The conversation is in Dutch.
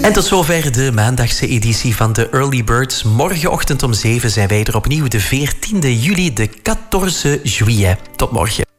En tot zover de maandagse editie van de Early Birds. Morgenochtend om 7 zijn wij er opnieuw, de 14e juli, de 14 juillet. Tot morgen.